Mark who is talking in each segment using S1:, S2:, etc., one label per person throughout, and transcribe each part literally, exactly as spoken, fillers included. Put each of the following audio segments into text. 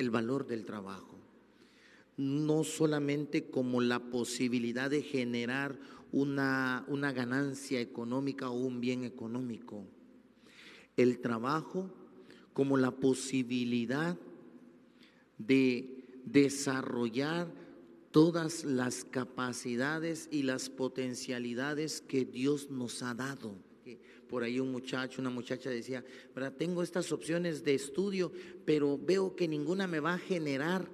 S1: el valor del trabajo, no solamente como la posibilidad de generar una, una ganancia económica o un bien económico, el trabajo como la posibilidad de desarrollar todas las capacidades y las potencialidades que Dios nos ha dado. Por ahí un muchacho, una muchacha decía, ¿verdad? Tengo estas opciones de estudio, pero veo que ninguna me va a generar.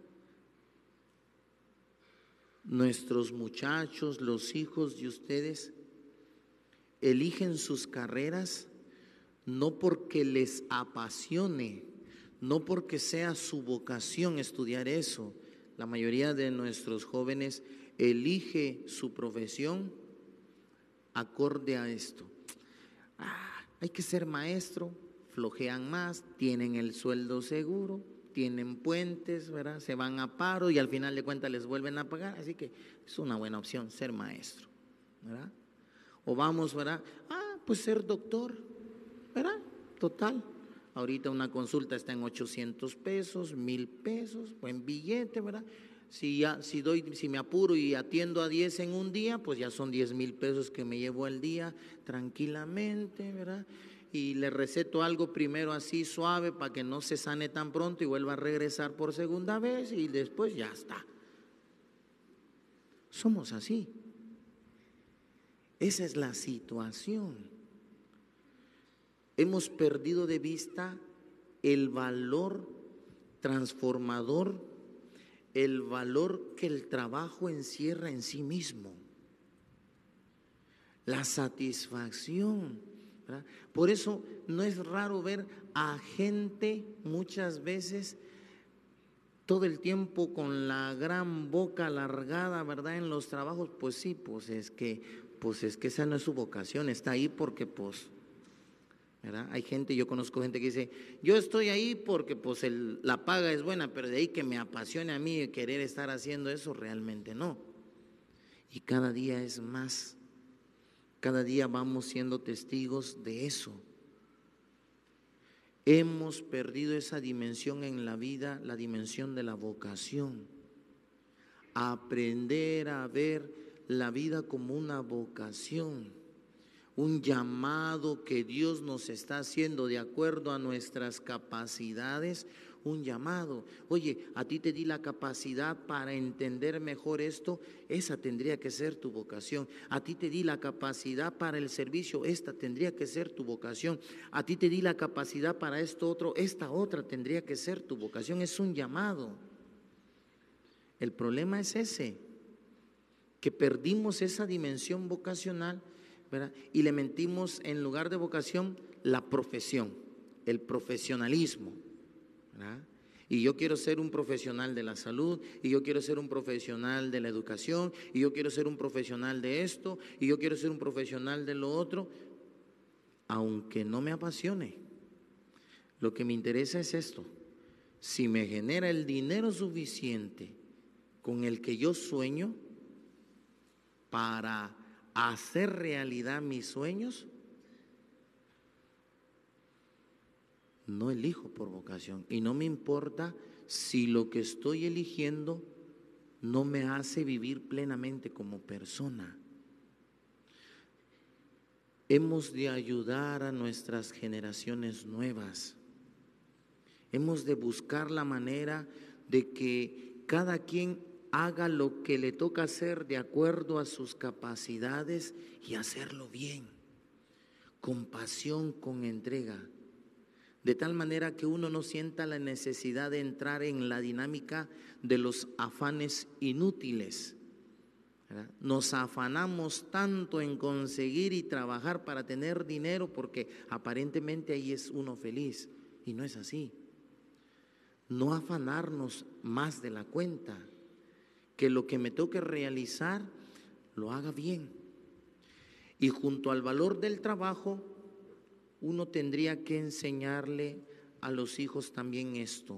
S1: Nuestros muchachos, los hijos de ustedes, eligen sus carreras no porque les apasione, no porque sea su vocación estudiar eso. La mayoría de nuestros jóvenes elige su profesión acorde a esto. Ah, hay que ser maestro, flojean más, tienen el sueldo seguro, tienen puentes, ¿verdad? Se van a paro y al final de cuentas les vuelven a pagar, así que es una buena opción ser maestro, ¿verdad? O vamos, ¿verdad? Ah, pues ser doctor, ¿verdad? Total, ahorita una consulta está en ochocientos pesos, mil pesos, buen billete, ¿verdad? Si, ya, si, doy, si me apuro y atiendo a diez en un día, pues ya son diez mil pesos que me llevo al día tranquilamente, ¿verdad? Y le receto algo primero así suave para que no se sane tan pronto y vuelva a regresar por segunda vez y después ya está. Somos así. Esa es la situación. Hemos perdido de vista el valor transformador, el valor que el trabajo encierra en sí mismo, la satisfacción, ¿verdad? Por eso no es raro ver a gente muchas veces todo el tiempo con la gran boca alargada, ¿verdad? En los trabajos, pues sí, pues es que, pues es que esa no es su vocación, está ahí porque pues, ¿verdad? Hay gente, yo conozco gente que dice, yo estoy ahí porque pues el, la paga es buena, pero de ahí que me apasione a mí querer estar haciendo eso, realmente no. Y cada día es más, cada día vamos siendo testigos de eso. Hemos perdido esa dimensión en la vida, la dimensión de la vocación. Aprender a ver la vida como una vocación, un llamado que Dios nos está haciendo de acuerdo a nuestras capacidades, un llamado. Oye, a ti te di la capacidad para entender mejor esto, esa tendría que ser tu vocación. A ti te di la capacidad para el servicio, esta tendría que ser tu vocación. A ti te di la capacidad para esto otro, esta otra tendría que ser tu vocación. Es un llamado. El problema es ese, que perdimos esa dimensión vocacional, ¿verdad? Y le mentimos en lugar de vocación la profesión, el profesionalismo, ¿verdad? Y yo quiero ser un profesional de la salud, y yo quiero ser un profesional de la educación, y yo quiero ser un profesional de esto, y yo quiero ser un profesional de lo otro, aunque no me apasione. Lo que me interesa es esto: si me genera el dinero suficiente con el que yo sueño para hacer realidad mis sueños, no elijo por vocación y no me importa si lo que estoy eligiendo no me hace vivir plenamente como persona. Hemos de ayudar a nuestras generaciones nuevas. Hemos de buscar la manera de que cada quien haga lo que le toca hacer de acuerdo a sus capacidades y hacerlo bien, con pasión, con entrega, de tal manera que uno no sienta la necesidad de entrar en la dinámica de los afanes inútiles, ¿verdad? Nos afanamos tanto en conseguir y trabajar para tener dinero porque aparentemente ahí es uno feliz, y no es así. No afanarnos más de la cuenta, que lo que me toque realizar lo haga bien. Y junto al valor del trabajo, uno tendría que enseñarle a los hijos también esto: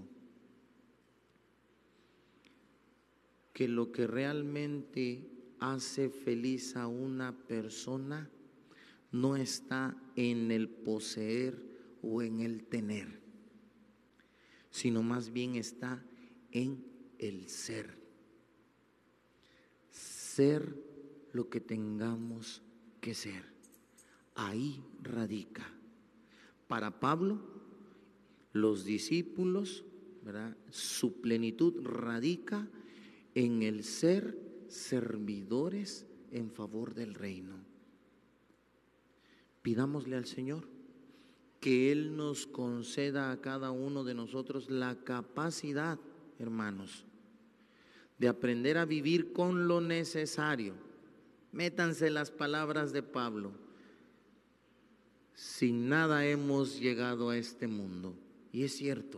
S1: que lo que realmente hace feliz a una persona no está en el poseer o en el tener, sino más bien está en el ser. Ser lo que tengamos que ser. Ahí radica. Para Pablo, los discípulos, ¿verdad?, su plenitud radica en el ser servidores en favor del reino. Pidámosle al Señor que Él nos conceda a cada uno de nosotros la capacidad, hermanos, de aprender a vivir con lo necesario. Métanse las palabras de Pablo: sin nada hemos llegado a este mundo, y es cierto,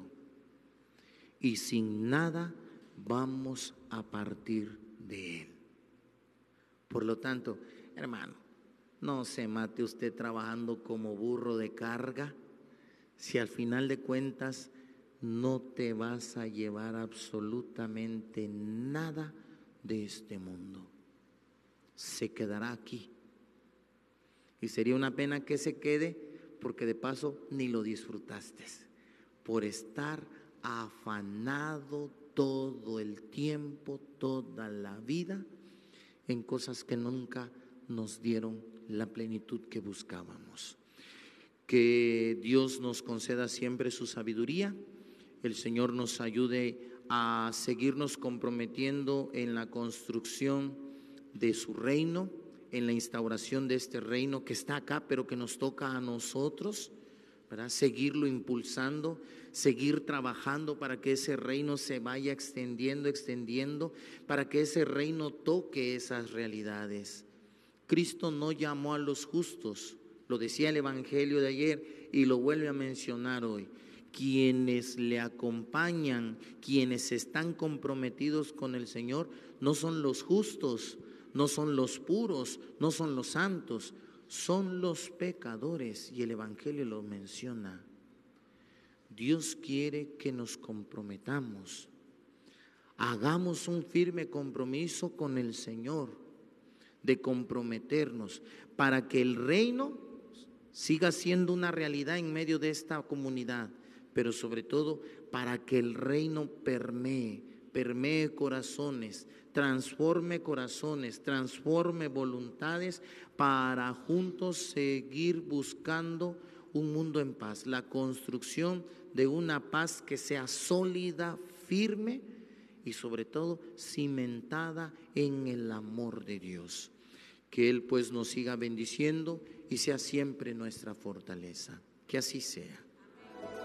S1: y sin nada vamos a partir de él. Por lo tanto, hermano, no se mate usted trabajando como burro de carga, si al final de cuentas no te vas a llevar absolutamente nada de este mundo. Se quedará aquí. Y sería una pena que se quede, porque de paso ni lo disfrutaste, por estar afanado todo el tiempo, toda la vida, en cosas que nunca nos dieron la plenitud que buscábamos. Que Dios nos conceda siempre su sabiduría, el Señor nos ayude a seguirnos comprometiendo en la construcción de su reino, en la instauración de este reino que está acá, pero que nos toca a nosotros, ¿verdad?, seguirlo impulsando, seguir trabajando para que ese reino se vaya extendiendo, extendiendo, para que ese reino toque esas realidades. Cristo no llamó a los justos, lo decía el Evangelio de ayer y lo vuelve a mencionar hoy. Quienes le acompañan, quienes están comprometidos con el Señor, no son los justos, no son los puros, no son los santos, son los pecadores, y el Evangelio lo menciona. Dios quiere que nos comprometamos, hagamos un firme compromiso con el Señor, de comprometernos para que el reino siga siendo una realidad en medio de esta comunidad, pero sobre todo para que el reino permee, permee corazones, transforme corazones, transforme voluntades, para juntos seguir buscando un mundo en paz, la construcción de una paz que sea sólida, firme y sobre todo cimentada en el amor de Dios. Que Él pues nos siga bendiciendo y sea siempre nuestra fortaleza. Que así sea.